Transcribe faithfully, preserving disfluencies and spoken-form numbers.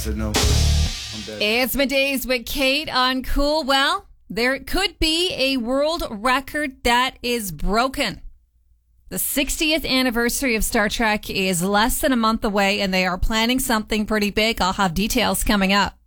said, no, I'm dead. It's Middays with Kate on Cool. Well, there could be a world record that is broken. The sixtieth anniversary of Star Trek is less than a month away, and they are planning something pretty big. I'll have details coming up.